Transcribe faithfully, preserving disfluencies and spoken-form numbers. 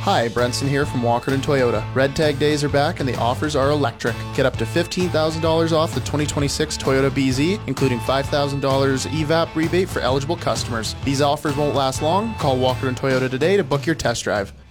Hi, Brenson here from Walkerton Toyota. Red Tag days are back and the offers are electric. Get up to fifteen thousand dollars off the twenty twenty-six Toyota B Z, including five thousand dollars E V A P rebate for eligible customers. These offers won't last long. Call Walkerton Toyota today to book your test drive.